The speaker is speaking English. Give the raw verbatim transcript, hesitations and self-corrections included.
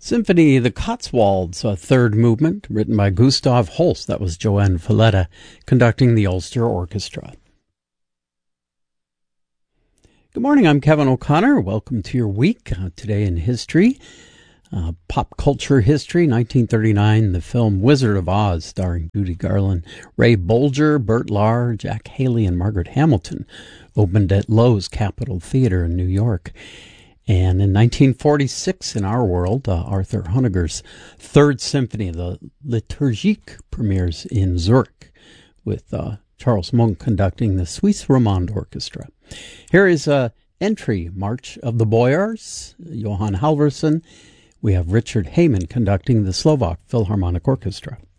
Symphony, the Cotswolds, a third movement, written by Gustav Holst. That was Joanne Falletta conducting the Ulster Orchestra. Good morning, I'm Kevin O'Connor. Welcome to your week. Uh, today in history, uh, pop culture history, nineteen thirty-nine, the film Wizard of Oz, starring Judy Garland, Ray Bolger, Burt Lahr, Jack Haley, and Margaret Hamilton, opened at Loew's Capitol Theater in New York. And in nineteen forty-six, in our world, uh, Arthur Honegger's Third Symphony, the Liturgique, premieres in Zurich with uh, Charles Monk conducting the Suisse Romande Orchestra. Here is a entry, March of the Boyars, Johann Halvorsen. We have Richard Heyman conducting the Slovak Philharmonic Orchestra.